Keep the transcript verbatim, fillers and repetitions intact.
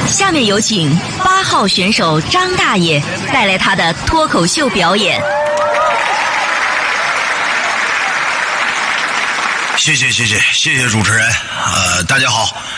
下面有请八号选手张大爷带来他的脱口秀表演。 谢谢谢谢谢谢主持人，呃，大家好，